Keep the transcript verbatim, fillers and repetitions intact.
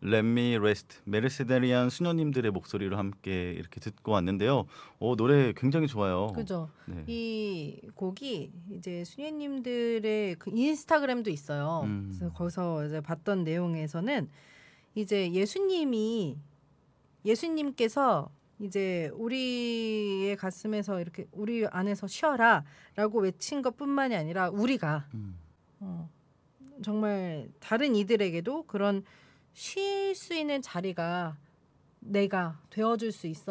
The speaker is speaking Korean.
Let Me Rest 메르세데리안 수녀님들의 목소리로 함께 이렇게 듣고 왔는데요. 어 노래 굉장히 좋아요. 그죠. 네. 이 곡이 이제 수녀님들의 그 인스타그램도 있어요. 그래서 음. 거기서 이제 봤던 내용에서는 이제 예수님이 예수님께서 이제 "우리의 가슴에서 이렇게 우리 안에서 쉬어라."라고 외친 것뿐만이 아니라 우리가 음. 어 정말 다른 이들에게도 그런 쉴 수 있는 자리가 내가 되어 줄 수 있어야